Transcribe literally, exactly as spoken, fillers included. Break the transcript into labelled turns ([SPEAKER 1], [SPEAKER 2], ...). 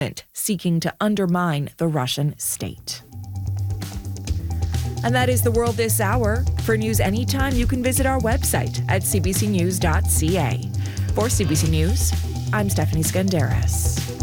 [SPEAKER 1] seeking to undermine the Russian state. And that is the world this hour. For news anytime, you can visit our website at c b c news dot c a. For C B C News, I'm Stephanie Skandaris.